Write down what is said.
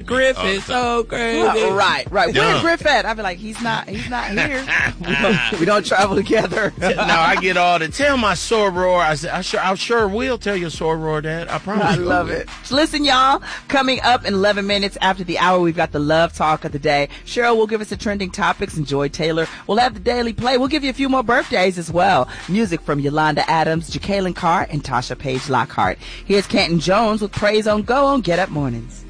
Griff is so crazy. Right. Where's Griff at? I'd be like, he's not here. we don't travel together. Now I get all the tell my soror. I said, I sure will tell your soror that. I promise. I love it. Listen, y'all, coming up in 11 minutes after the hour, we've got the love talk of the day. Cheryl will give us the trending topics, and Joy Taylor will have the daily play. We'll give you a few more birthdays as well. Music from Yolanda Adams, Jacqueline Carr, and Tasha Page Lockhart. Here's Canton Jones with Praise on Go on Get Up Mornings.